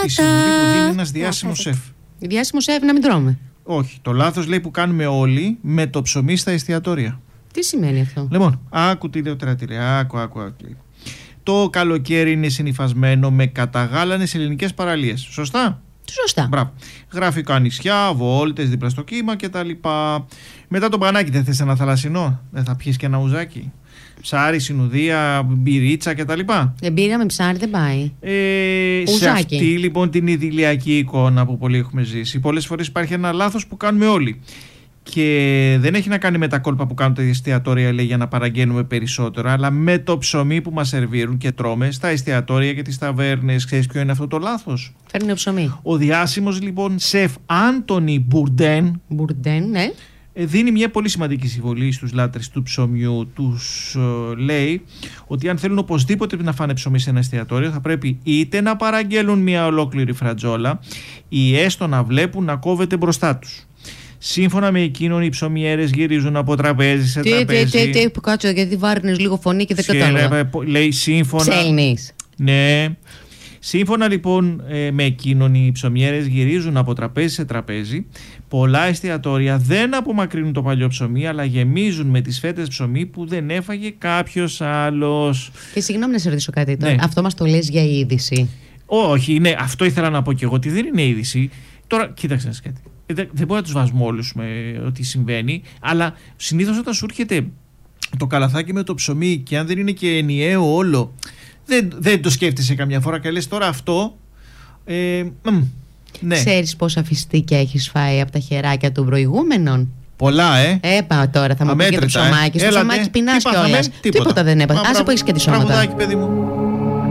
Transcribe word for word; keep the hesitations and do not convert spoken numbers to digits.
τη συμβουλή που δίνει ένας διάσημος σεφ. Διάσημος σεφ να μην τρώμε. Όχι. Το λάθος λέει που κάνουμε όλοι με το ψωμί στα εστιατόρια. Τι σημαίνει αυτό? Λοιπόν, άκου τι λέω τώρα. Άκου, άκου, άκου. Το καλοκαίρι είναι συνυφασμένο με καταγάλανες ελληνικές παραλίες. Σωστά? Σωστά. Μπράβο. Γραφικά νησιά, βόλτες, δίπλα στο κύμα κτλ. Μετά το μπανάκι δεν θες ένα θαλασσινό? Δεν θα πιεις και ένα ουζάκι? Ψάρι, συνουδία, μπυρίτσα κτλ. Ε, μπύρα με ψάρι δεν πάει. Ε, σε αυτή λοιπόν την ιδηλιακή εικόνα που πολλοί έχουμε ζήσει, πολλές φορές υπάρχει ένα λάθος που κάνουμε όλοι. Και δεν έχει να κάνει με τα κόλπα που κάνουν τα εστιατόρια, λέει, για να παραγγέλνουμε περισσότερο, αλλά με το ψωμί που μας σερβίρουν και τρώμε στα εστιατόρια και τις ταβέρνες. Ξέρεις ποιο είναι αυτό το λάθος? Φέρνει ψωμί. Ο διάσημος λοιπόν σεφ Άντονι Μπουρντέν, Μπουρντέν, ναι, δίνει μια πολύ σημαντική συμβολή στους λάτρες του ψωμιού. Τους uh, λέει ότι αν θέλουν οπωσδήποτε να φάνε ψωμί σε ένα εστιατόριο, θα πρέπει είτε να παραγγέλνουν μια ολόκληρη φρατζόλα ή έστω να βλέπουν να κόβεται μπροστά τους. Σύμφωνα με εκείνον, οι ψωμιέρες γυρίζουν από τραπέζι σε τι, τραπέζι. Τι, τι, τι, κάτσε, γιατί βάρνεις λίγο φωνή και δεν κατάλαβα. Λέει σύμφωνα. Ψέλνεις. Ναι. Σύμφωνα λοιπόν με εκείνον, οι ψωμιέρες γυρίζουν από τραπέζι σε τραπέζι. Πολλά εστιατόρια δεν απομακρύνουν το παλιό ψωμί, αλλά γεμίζουν με τις φέτες ψωμί που δεν έφαγε κάποιος άλλος. Και συγγνώμη να σε ρωτήσω κάτι τώρα. Ναι. Αυτό μας το λες για είδηση? Όχι, ναι, αυτό ήθελα να πω και εγώ, ότι δεν είναι είδηση. Τώρα, κοίταξε κάτι. Δεν, δεν μπορεί να τους βάζουμε όλους με ό,τι συμβαίνει, αλλά συνήθως όταν σου έρχεται το καλαθάκι με το ψωμί και αν δεν είναι και ενιαίο όλο, δεν, δεν το σκέφτεσαι καμιά φορά και λες τώρα αυτό. Ε, μ, ναι. Ξέρεις πόσα φιστίκια έχεις φάει από τα χεράκια των προηγούμενων? Πολλά, ε. Έπα τώρα, θα μου πει και το ψωμάκι. Ε. Στο ψωμάκι πεινάς κιόλας. Τίποτα. Τίποτα δεν έπαθα. Άσε που έχεις και τη σώματα. Τραγουδάκι, παιδί μου.